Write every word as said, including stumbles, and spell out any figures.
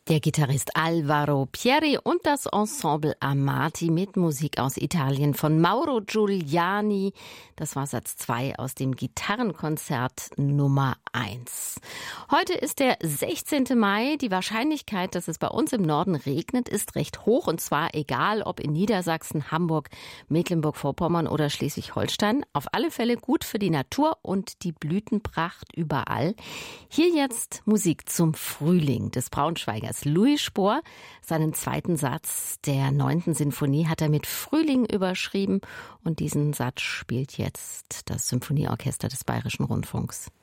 Der Gitarrist Alvaro Pierri und das Ensemble Amati mit Musik aus Italien von Mauro Giuliani. Das war Satz zwei aus dem Gitarrenkonzert Nummer eins. Heute ist der sechzehnte Mai. Die Wahrscheinlichkeit, dass es bei uns im Norden regnet, ist recht hoch. Und zwar egal, ob in Niedersachsen, Hamburg, Mecklenburg-Vorpommern oder Schleswig-Holstein. Auf alle Fälle gut für die Natur und die Blütenpracht überall. Hier jetzt Musik zum Frühling des Braunschweigers Louis Spohr. Seinen zweiten Satz der neunten Sinfonie hat er mit Frühling überschrieben und diesen Satz spielt jetzt das Symphonieorchester des Bayerischen Rundfunks.